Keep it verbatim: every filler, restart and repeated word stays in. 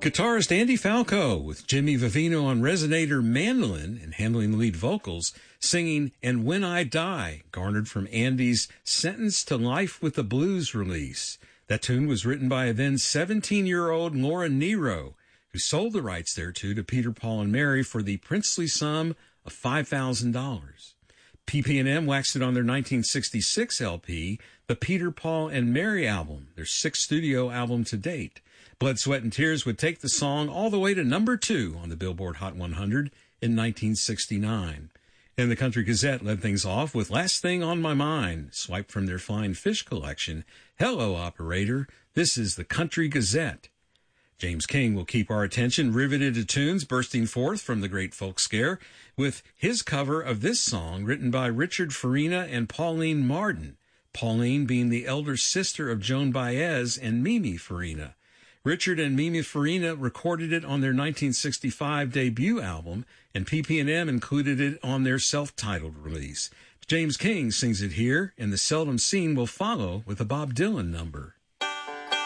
Guitarist Andy Falco with Jimmy Vivino on resonator mandolin and handling the lead vocals, singing And When I Die, garnered from Andy's Sentenced to Life with the Blues release. That tune was written by a then seventeen-year-old Laura Nero, who sold the rights thereto to Peter, Paul, and Mary for the princely sum of five thousand dollars. P P and M waxed it on their nineteen sixty-six L P, the Peter, Paul, and Mary album, their sixth studio album to date. Blood, Sweat, and Tears would take the song all the way to number two on the Billboard Hot one hundred in nineteen sixty-nine. And the Country Gazette led things off with Last Thing on My Mind, swiped from their Fine Fish collection. Hello, operator. This is the Country Gazette. James King will keep our attention riveted to tunes bursting forth from the great folk scare with his cover of this song written by Richard Farina and Pauline Marden, Pauline being the elder sister of Joan Baez and Mimi Farina. Richard and Mimi Farina recorded it on their nineteen sixty-five debut album, and P P and M included it on their self-titled release. James King sings it here, and the Seldom Seen will follow with a Bob Dylan number.